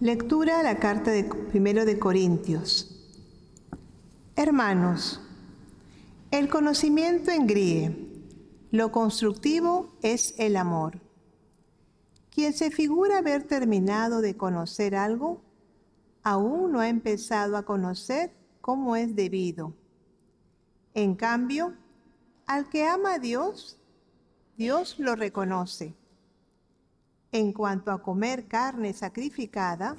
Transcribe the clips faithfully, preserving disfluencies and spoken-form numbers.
Lectura a la carta de Primero de Corintios. Hermanos, el conocimiento engríe, lo constructivo es el amor. Quien se figura haber terminado de conocer algo, aún no ha empezado a conocer cómo es debido. En cambio, al que ama a Dios, Dios lo reconoce. En cuanto a comer carne sacrificada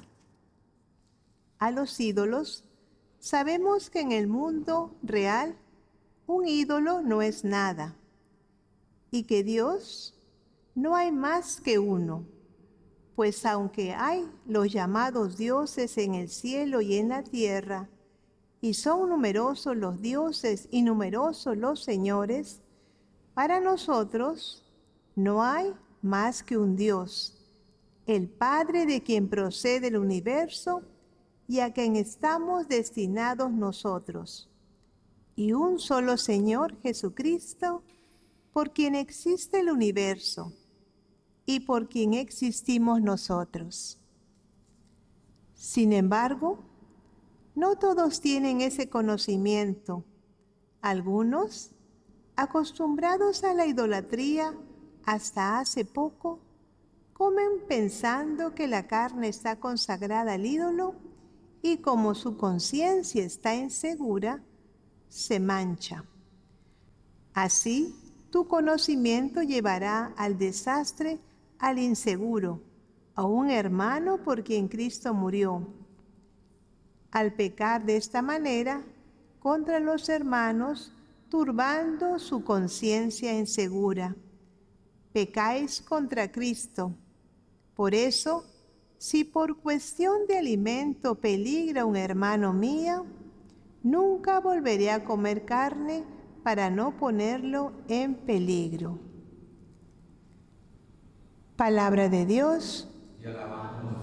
a los ídolos, sabemos que en el mundo real un ídolo no es nada y que Dios no hay más que uno, pues aunque hay los llamados dioses en el cielo y en la tierra, y son numerosos los dioses y numerosos los señores, para nosotros no hay más que un Dios, el Padre de quien procede el universo y a quien estamos destinados nosotros, y un solo Señor Jesucristo, por quien existe el universo y por quien existimos nosotros. Sin embargo, no todos tienen ese conocimiento. Algunos, acostumbrados a la idolatría hasta hace poco, comen pensando que la carne está consagrada al ídolo y como su conciencia está insegura, se mancha. Así, tu conocimiento llevará al desastre al inseguro, a un hermano por quien Cristo murió. Al pecar de esta manera contra los hermanos, turbando su conciencia insegura, pecáis contra Cristo. Por eso, si por cuestión de alimento peligra un hermano mío, nunca volveré a comer carne para no ponerlo en peligro. Palabra de Dios. Y alabamos.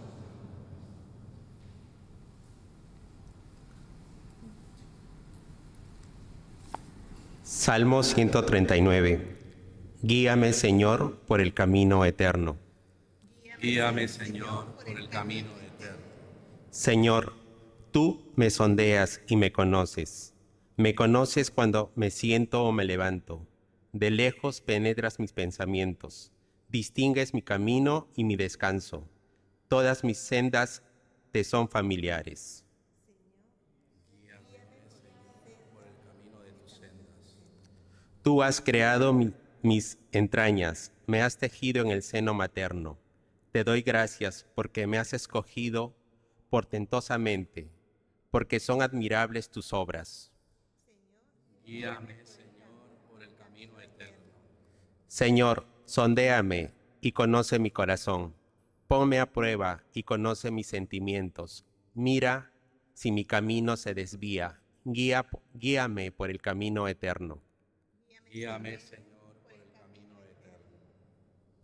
Salmo ciento treinta y nueve. Guíame, Señor, por el camino eterno. Guíame, Señor, por el camino eterno. Señor, tú me sondeas y me conoces. Me conoces cuando me siento o me levanto. De lejos penetras mis pensamientos. Distingues mi camino y mi descanso. Todas mis sendas te son familiares. Guíame, Señor, por el camino de tus sendas. Tú has creado mi, mis entrañas, me has tejido en el seno materno. Te doy gracias porque me has escogido portentosamente, porque son admirables tus obras. Guíame, Señor, por el camino eterno. Señor, sondéame y conoce mi corazón. Ponme a prueba y conoce mis sentimientos. Mira si mi camino se desvía. Guía, guíame por el camino eterno. Guíame, Señor,